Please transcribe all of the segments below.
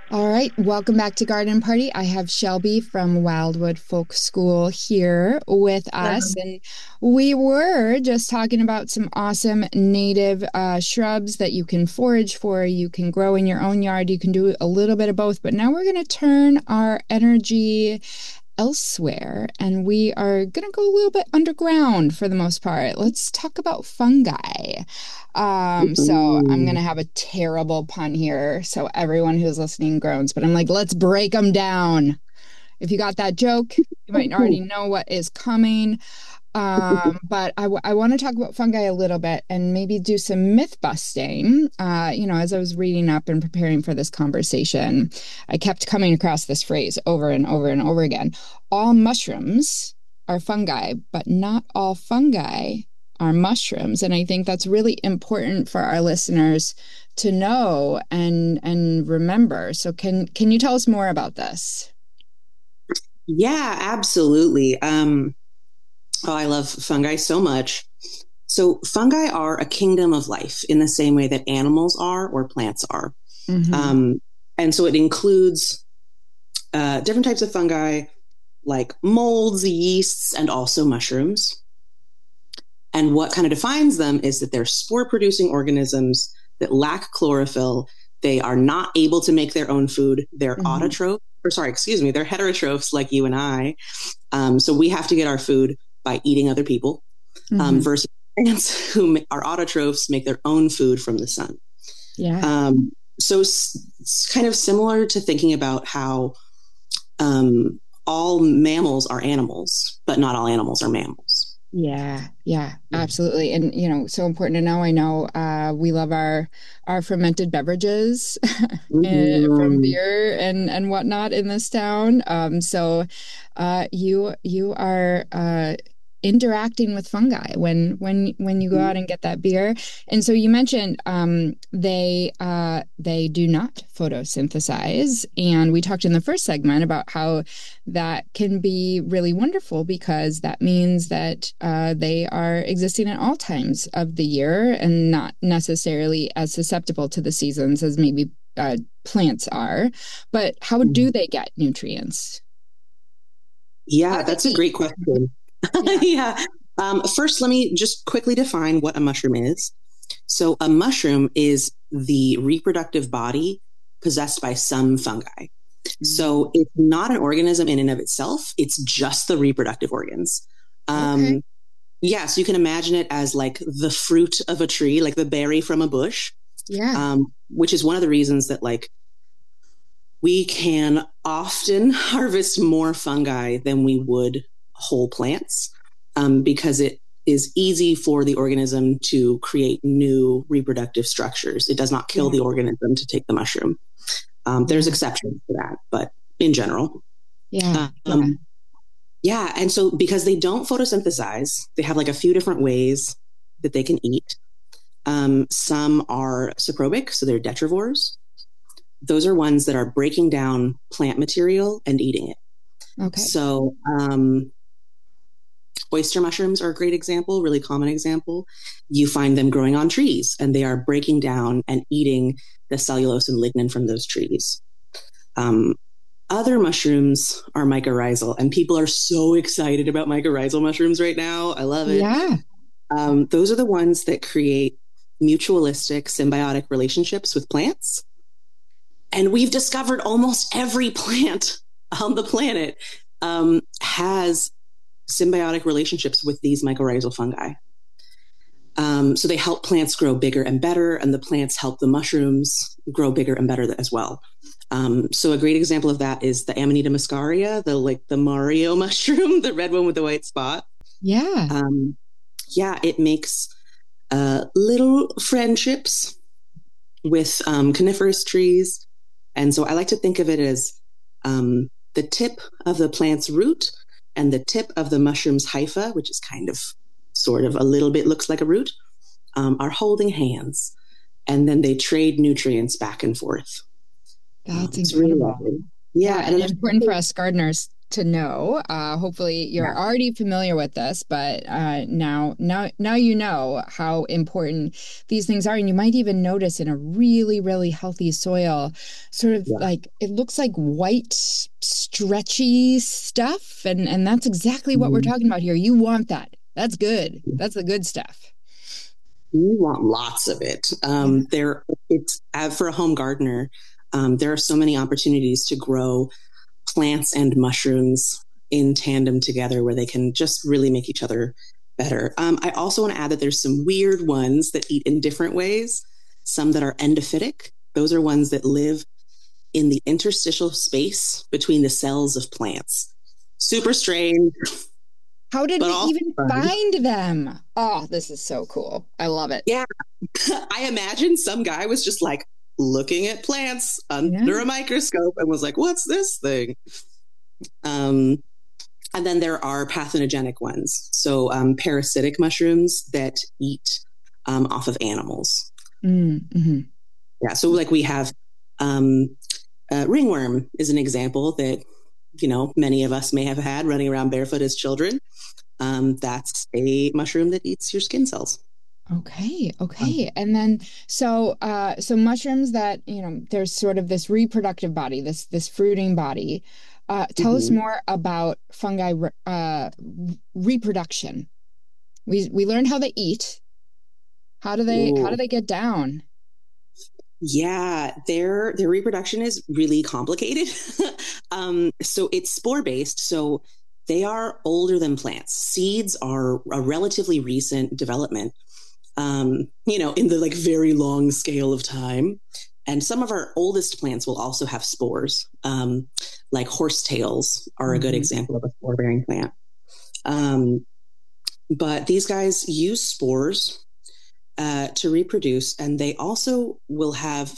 All right, welcome back to Garden Party. I have Shelby from Wildwood Folk School here with us, and we were just talking about some awesome native shrubs that you can forage for, you can grow in your own yard, you can do a little bit of both. But now we're going to turn our energy elsewhere, and we are going to go a little bit underground for the most part. Let's talk about fungi. So I'm going Ooh. to have a terrible pun here, so everyone who's listening groans, but I'm like, let's break them down. If you got that joke, you might already know what is coming. But I want to talk about fungi a little bit and maybe do some myth busting. As I was reading up and preparing for this conversation, I kept coming across this phrase over and over and over again. All mushrooms are fungi, but not all fungi are mushrooms. And I think that's really important for our listeners to know and remember. So can you tell us more about this? Yeah, absolutely. I love fungi so much. So, fungi are a kingdom of life in the same way that animals are or plants are. Hmm. Um, and so it includes different types of fungi like molds, yeasts, and also mushrooms. And what kind of defines them is that they're spore producing organisms that lack chlorophyll. They are not able to make their own food. They're Hmm. autotroph, or sorry, excuse me, they're heterotrophs like you and I. So we have to get our food by eating other people Hmm. versus plants who are autotrophs make their own food from the sun. Yeah. So it's kind of similar to thinking about how all mammals are animals, but not all animals are mammals. Yeah, absolutely. And so important to know. I know we love our fermented beverages from Mm-hmm. beer and whatnot in this town. You are interacting with fungi when you go out and get that beer. And so you mentioned they do not photosynthesize, and we talked in the first segment about how that can be really wonderful because that means that they are existing at all times of the year and not necessarily as susceptible to the seasons as maybe plants are. But how do they get nutrients? How Yeah, do they that's a eat? great question. Yeah. Yeah. First, let me just quickly define what a mushroom is. So, a mushroom is the reproductive body possessed by some fungi. Mm. So, it's not an organism in and of itself, it's just the reproductive organs. Okay. Um, yeah, so you can imagine it as like the fruit of a tree, like the berry from a bush, Yeah. which is one of the reasons that, like, we can often harvest more fungi than we would whole plants because it is easy for the organism to create new reproductive structures. It does not kill Yeah. the organism to take the mushroom. There's Yeah. exceptions to that, but in general. Yeah. Yeah. Um, yeah. And so because they don't photosynthesize, they have like a few different ways that they can eat. Some are saprobic, so they're detrivores. Those are ones that are breaking down plant material and eating it. Okay. So, oyster mushrooms are a great example, really common example. You find them growing on trees and they are breaking down and eating the cellulose and lignin from those trees. Um, Other mushrooms are mycorrhizal, and people are so excited about mycorrhizal mushrooms right now. I love it. Yeah. Those are the ones that create mutualistic symbiotic relationships with plants. And we've discovered almost every plant on the planet has symbiotic relationships with these mycorrhizal fungi. So they help plants grow bigger and better, and the plants help the mushrooms grow bigger and better as well. So a great example of that is the Amanita muscaria, the Mario mushroom, the red one with the white spot. Yeah. Um, yeah, it makes little friendships with coniferous trees. And so I like to think of it as the tip of the plant's root and the tip of the mushroom's hypha, which is kind of sort of a little bit looks like a root, are holding hands. And then they trade nutrients back and forth. That's It's really incredible. lovely. Yeah. Yeah, And and then important for us gardeners to know. Hopefully, you're Yeah. already familiar with this, but now you know how important these things are, and you might even notice in a really, really healthy soil, sort of Yeah. like it looks like white, stretchy stuff, and that's exactly what we're Mhm. talking about here. You want that. That's good. That's the good stuff. You want lots of it. Yeah. It's for a home gardener. There are so many opportunities to grow plants and mushrooms in tandem together where they can just really make each other better. I also want to add that there's some weird ones that eat in different ways, some that are endophytic. Those are ones that live in the interstitial space between the cells of plants. Super strange, How did but we also even fun. find them? Oh, this is so cool. I love it. Yeah, I imagine some guy was just like looking at plants Yeah. under a microscope and was like, what's this thing? Um, And then there are parthenogenic ones. So parasitic mushrooms that eat off of animals. Mm-hmm. Yeah. So like we have um, ringworm is an example that, many of us may have had running around barefoot as children. That's a mushroom that eats your skin cells. Okay, Um, okay. And then so mushrooms that, there's sort of this reproductive body, this fruiting body. Tell us mhm. more about fungi reproduction. We learned how they eat. How do they get down? Yeah, their reproduction is really complicated. So it's spore based. So they are older than plants. Seeds are a relatively recent development. In the like very long scale of time. And some of our oldest plants will also have spores. Like horsetails are a good Mhm. example of a spore bearing plant. Um, but these guys use spores to reproduce, and they also will have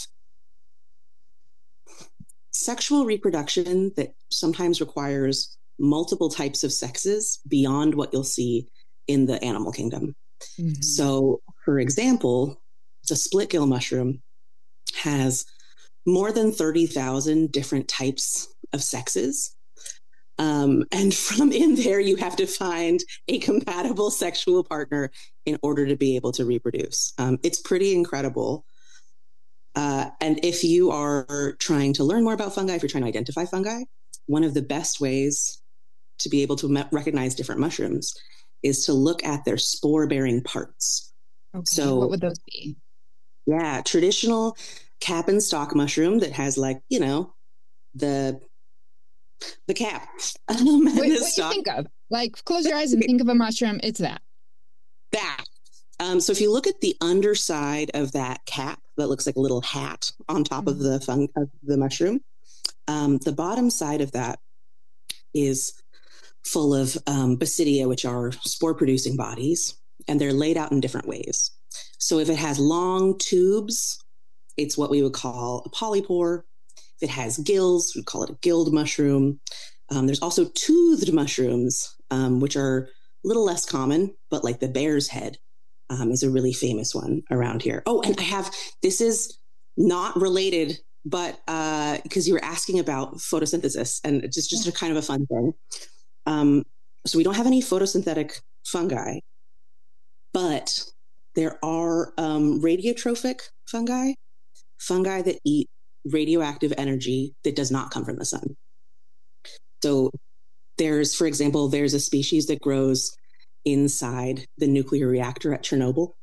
sexual reproduction that sometimes requires multiple types of sexes beyond what you'll see in the animal kingdom. Mhm. So, for example, the split gill mushroom has more than 30,000 different types of sexes. And from in there, you have to find a compatible sexual partner in order to be able to reproduce. It's pretty incredible. And if you are trying to learn more about fungi, if you're trying to identify fungi, one of the best ways to be able to recognize different mushrooms is to look at their spore bearing parts. Okay, what So, would those be? yeah, traditional cap and stalk mushroom that has like, the the cap and the What you stalk. think of? Like close your eyes and think of a mushroom. It's that. That. So if you look at the underside of that cap that looks like a little hat on top of Mhm. the mushroom, the bottom side of that is full of basidia, which are spore producing bodies, and they're laid out in different ways. So if it has long tubes, it's what we would call a polypore. If it has gills, we call it a gilled mushroom. There's also toothed mushrooms, which are a little less common, but like the bear's head is a really famous one around here. Oh, and this is not related, but because you were asking about photosynthesis, and it's just Yeah. a kind of a fun thing. Um, so we don't have any photosynthetic fungi, but there are radiotrophic fungi that eat radioactive energy that does not come from the sun. So for example, there's a species that grows inside the nuclear reactor at Chernobyl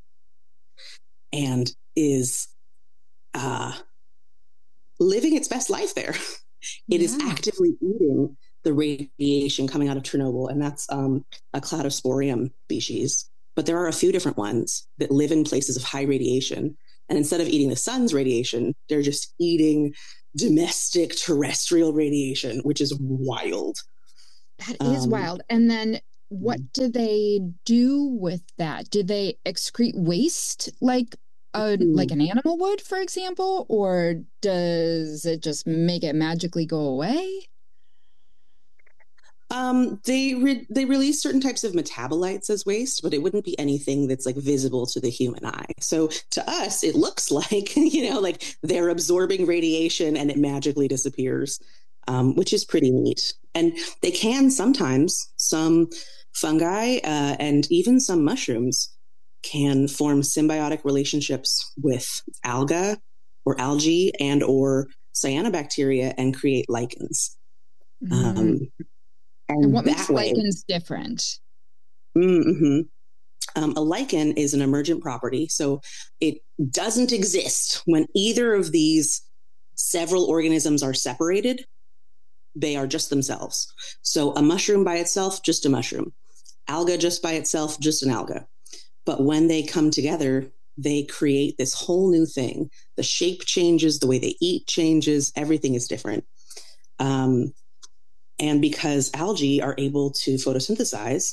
and is uh, living its best life there. It is Yeah. actively eating the radiation coming out of Chernobyl, and that's a cladosporium species. But there are a few different ones that live in places of high radiation. And instead of eating the sun's radiation, they're just eating domestic terrestrial radiation, which is wild. That is Um, wild. And then what do they do with that? Do they excrete waste like an animal would, for example, or does it just make it magically go away? they release certain types of metabolites as waste, but it wouldn't be anything that's like visible to the human eye. So to us, it looks like like they're absorbing radiation and it magically disappears. which is pretty neat. And they can sometimes, some fungi and even some mushrooms can form symbiotic relationships with algae and or cyanobacteria and create lichens. Mm. And what makes that way, lichens different? mm-hmm. A lichen is an emergent property, so it doesn't exist when either of these several organisms are separated. They are just themselves. So a mushroom by itself, just a mushroom. Alga just by itself, just an alga. But when they come together, they create this whole new thing. The shape changes, the way they eat changes, everything is different. And because algae are able to photosynthesize,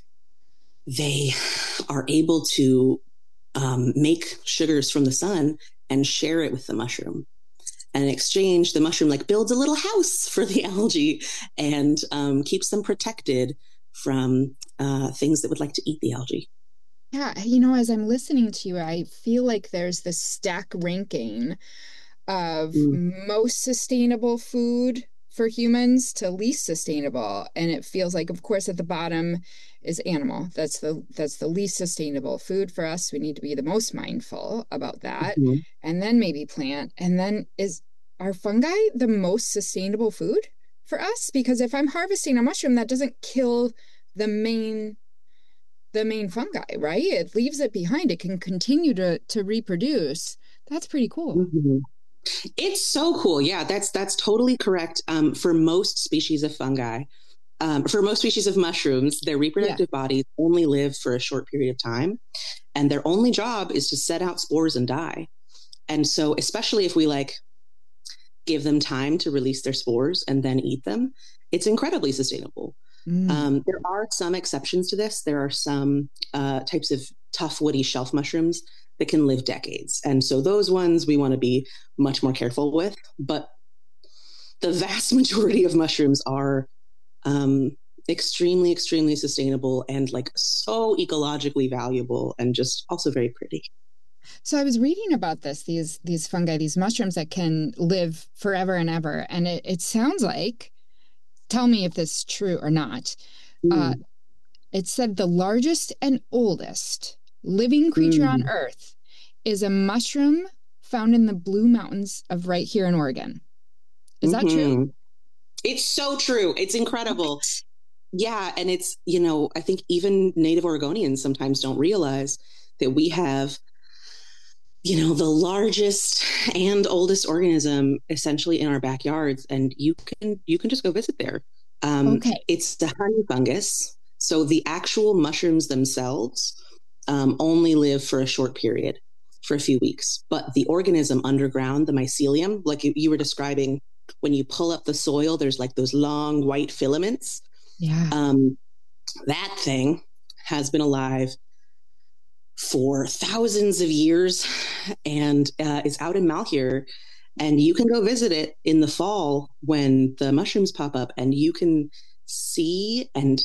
they are able to make sugars from the sun and share it with the mushroom. And in exchange, the mushroom like builds a little house for the algae and keeps them protected from things that would like to eat the algae. Yeah, as I'm listening to you, I feel like there's this stack ranking of most sustainable food for humans to least sustainable. And it feels like, of course, at the bottom is animal. That's the least sustainable food for us. We need to be the most mindful about that. Mm-hmm. And then maybe plant. And then are fungi the most sustainable food for us? Because if I'm harvesting a mushroom, that doesn't kill the main fungi, right? It leaves it behind. It can continue to reproduce. That's pretty cool. Mm-hmm. It's so cool. Yeah, that's totally correct. For most species of fungi, for most species of mushrooms, their reproductive bodies only live for a short period of time, and their only job is to set out spores and die. And so, especially if we like give them time to release their spores and then eat them, it's incredibly sustainable. There are some exceptions to this. There are some types of tough, woody shelf mushrooms that can live decades. And so those ones we want to be much more careful with. But the vast majority of mushrooms are extremely, extremely sustainable and like so ecologically valuable and just also very pretty. So I was reading about these fungi, these mushrooms that can live forever and ever. And it sounds like, tell me if this is true or not. It said the largest and oldest living creature on Earth is a mushroom found in the Blue Mountains of right here in Oregon. Is that true? It's so true. It's incredible. Yeah. And it's, I think even Native Oregonians sometimes don't realize that we have, the largest and oldest organism essentially in our backyards. And you can just go visit there. Okay. It's the honey fungus. So the actual mushrooms themselves only live for a short period, for a few weeks. But the organism underground, the mycelium, like you were describing, when you pull up the soil, there's like those long white filaments. Yeah. That thing has been alive for thousands of years and is out in Malheur. And you can go visit it in the fall when the mushrooms pop up, and you can see and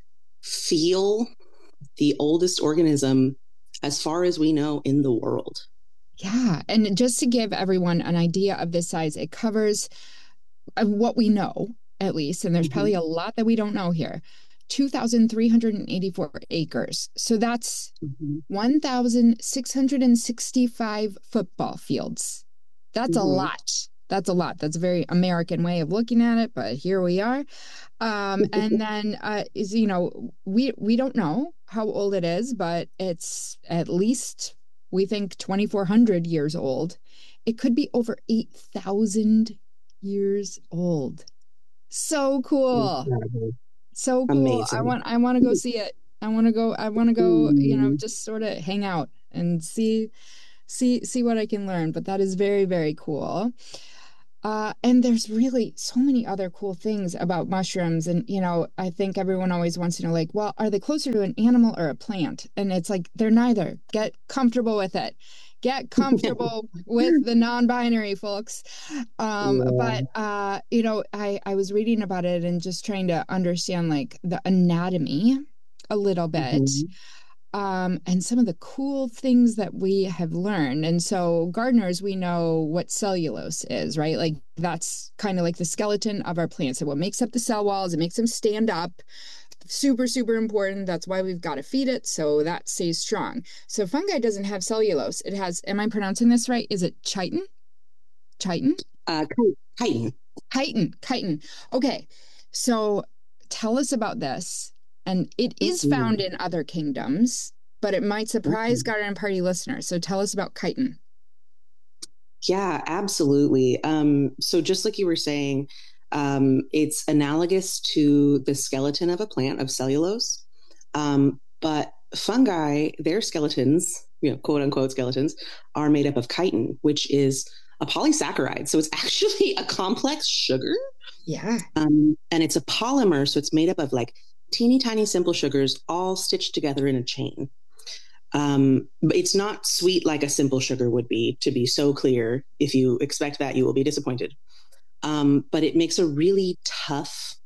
feel the oldest organism, as far as we know, in the world. Yeah. And just to give everyone an idea of this size, it covers what we know, at least, and there's probably a lot that we don't know here, 2,384 acres. So that's 1,665 football fields. That's a lot. That's a lot. That's a very American way of looking at it, but here we are. And then we don't know how old it is, but it's at least, we think, 2,400 years old. It could be over 8,000 years old. So cool. Incredible. So cool. Amazing. I want to go see it. I want to go, just sort of hang out and see what I can learn. But that is very, very cool. And there's really so many other cool things about mushrooms. And, I think everyone always wants to know, like, well, are they closer to an animal or a plant? And it's like, they're neither. Get comfortable with it. Get comfortable with the non-binary, folks. But I was reading about it and just trying to understand, like, the anatomy a little bit. and some of the cool things that we have learned. And so, gardeners, we know what cellulose is, right? Like that's kind of like the skeleton of our plants. And what makes up the cell walls, it makes them stand up. Super, super important. That's why we've got to feed it so that stays strong. So, fungi doesn't have cellulose. It has, am I pronouncing this right? Is it chitin? Chitin? Uh, chitin. Chitin. Okay. So, tell us about this. And it is found in other kingdoms, but it might surprise Garden Party listeners. So tell us about chitin. Yeah, absolutely. So just like you were saying, it's analogous to the skeleton of a plant of cellulose. But fungi, their skeletons, quote unquote skeletons, are made up of chitin, which is a polysaccharide. So it's actually a complex sugar. Yeah. And it's a polymer. So it's made up of like teeny tiny simple sugars all stitched together in a chain. But it's not sweet like a simple sugar would be, to be so clear. If you expect that, you will be disappointed. But it makes a really tough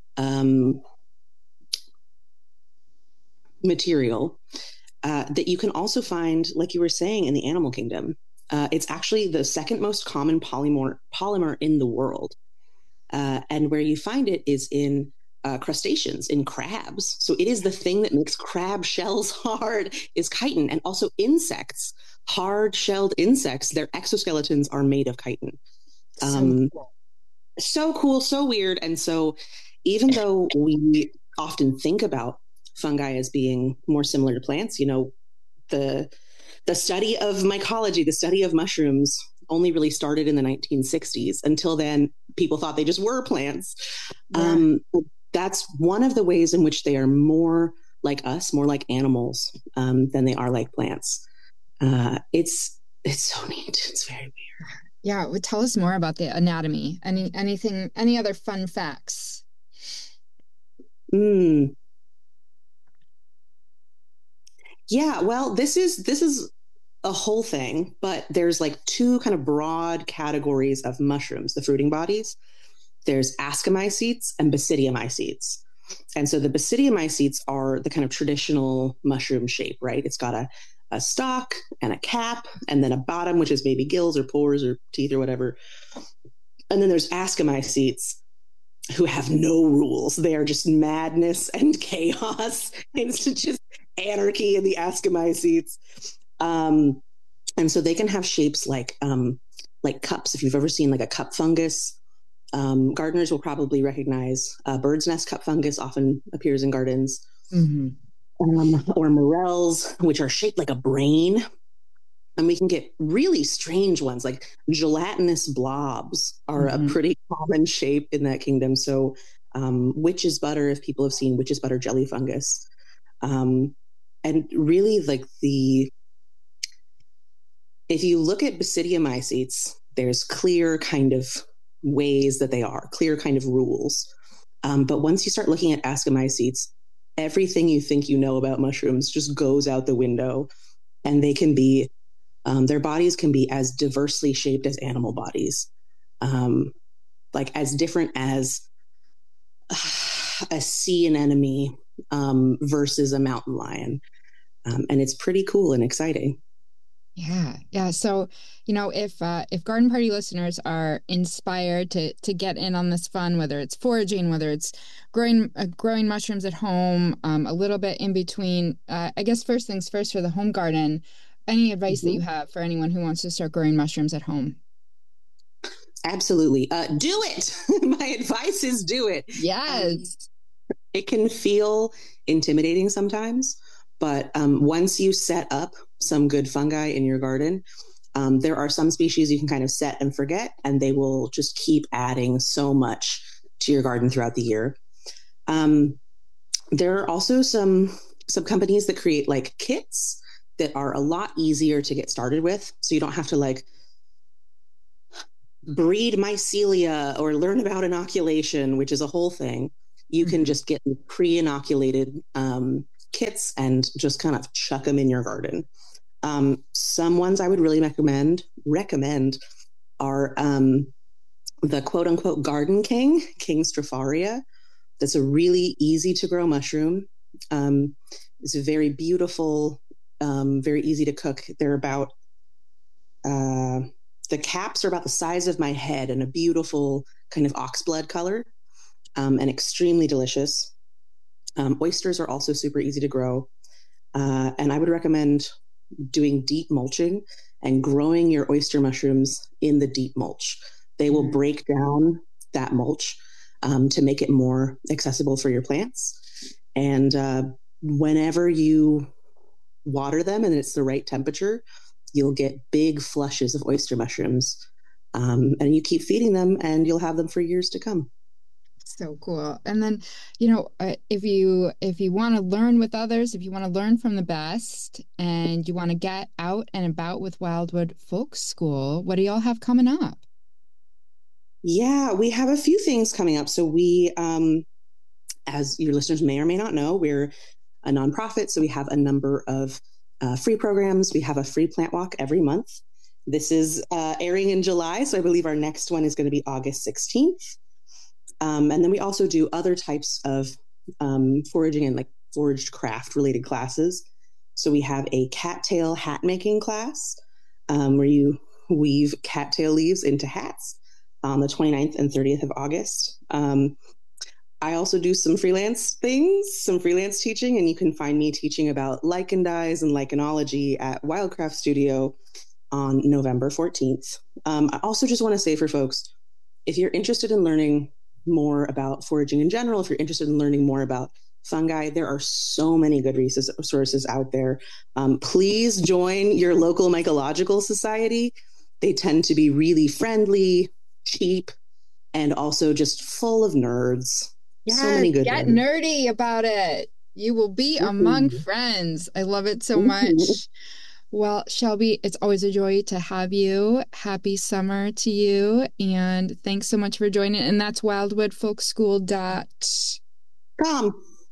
material that you can also find, like you were saying, in the animal kingdom. It's actually the second most common polymer in the world. And where you find it is in crustaceans, in crabs. So it is the thing that makes crab shells hard is chitin. And also insects, hard-shelled insects, their exoskeletons are made of chitin. So cool, so weird. And so even though we often think about fungi as being more similar to plants, the study of mycology, the study of mushrooms only really started in the 1960s. Until then, people thought they just were plants. Yeah. That's one of the ways in which they are more like us, more like animals than they are like plants. It's so neat. It's very weird. Yeah, well, tell us more about the anatomy. Any other fun facts? Yeah, well, this is a whole thing, but there's like two kind of broad categories of mushrooms, the fruiting bodies. There's ascomycetes and basidiomycetes. And so the basidiomycetes are the kind of traditional mushroom shape, right? It's got a stalk and a cap and then a bottom, which is maybe gills or pores or teeth or whatever. And then there's ascomycetes who have no rules. They are just madness and chaos. It's just anarchy in the ascomycetes. And so they can have shapes like cups. If you've ever seen like a cup fungus, gardeners will probably recognize bird's nest cup fungus often appears in gardens, or morels, which are shaped like a brain. And we can get really strange ones, like gelatinous blobs are a pretty common shape in that kingdom. So witch's butter, if people have seen witch's butter jelly fungus. And really if you look at basidiomycetes, there's clear kind of ways that they are, clear kind of rules. But once you start looking at ascomycetes, everything you think you know about mushrooms just goes out the window. And they can be, their bodies can be as diversely shaped as animal bodies, like as different as a sea anemone versus a mountain lion. And it's pretty cool and exciting. Yeah. So, if Garden Party listeners are inspired to get in on this fun, whether it's foraging, whether it's growing mushrooms at home, a little bit in between, I guess first things first for the home garden, any advice that you have for anyone who wants to start growing mushrooms at home? Absolutely. Do it. My advice is do it. Yes. It can feel intimidating sometimes. But once you set up some good fungi in your garden, there are some species you can kind of set and forget, and they will just keep adding so much to your garden throughout the year. There are also some companies that create like kits that are a lot easier to get started with. So you don't have to like breed mycelia or learn about inoculation, which is a whole thing. You can just get pre-inoculated kits and just kind of chuck them in your garden. Some ones I would really recommend are the quote unquote garden king Stropharia. That's a really easy to grow mushroom. It's very beautiful, very easy to cook. They're about uh, the caps are about the size of my head and a beautiful kind of oxblood color, and extremely delicious. Oysters are also super easy to grow, and I would recommend doing deep mulching and growing your oyster mushrooms in the deep mulch. They will Mm. break down that mulch to make it more accessible for your plants. And whenever you water them and it's the right temperature, you'll get big flushes of oyster mushrooms. And you keep feeding them, and you'll have them for years to come. So cool. And then, if you want to learn with others, if you want to learn from the best, and you want to get out and about with Wildwood Folk School, what do y'all have coming up? Yeah, we have a few things coming up. So as your listeners may or may not know, we're a nonprofit. So we have a number of free programs. We have a free plant walk every month. This is airing in July. So I believe our next one is going to be August 16th. And then we also do other types of foraging and like foraged craft related classes. So we have a cattail hat making class where you weave cattail leaves into hats on the 29th and 30th of August. I also do some freelance things, some freelance teaching, and you can find me teaching about lichen dyes and lichenology at Wildcraft Studio on November 14th. I also just want to say for folks, if you're interested in learning more about foraging in general, if you're interested in learning more about fungi, there are so many good resources out there. Please join your local mycological society. They tend to be really friendly, cheap, and also just full of nerds. So Yes, many good get ones. nerdy about it. You will be among Mm-hmm. friends. I love it so Mm-hmm. much. Well, Shelby, it's always a joy to have you. Happy summer to you. And thanks so much for joining. And that's Come.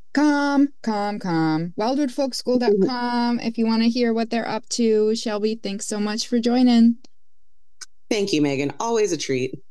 wildwoodfolkschool.com if you want to hear what they're up to. Shelby, thanks so much for joining. Thank you, Megan. Always a treat.